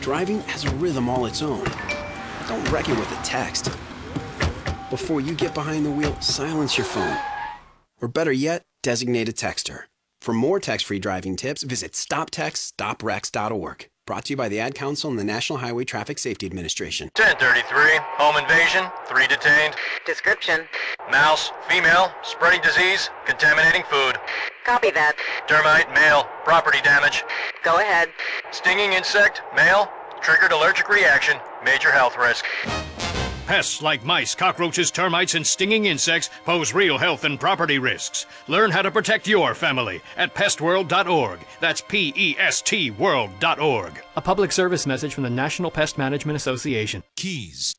Driving has a rhythm all its own. Don't wreck it with a text. Before you get behind the wheel, silence your phone. Or better yet, designate a texter. For more text-free driving tips, visit stoptextstoprex.org. Brought to you by the Ad Council and the National Highway Traffic Safety Administration. 1033, home invasion, 3 detained. Description. Mouse, female, spreading disease, contaminating food. Copy that. Termite, male, property damage. Go ahead. Stinging insect, male, triggered allergic reaction, major health risk. Pests like mice, cockroaches, termites, and stinging insects pose real health and property risks. Learn how to protect your family at pestworld.org. That's PEST world.org. A public service message from the National Pest Management Association. Keys.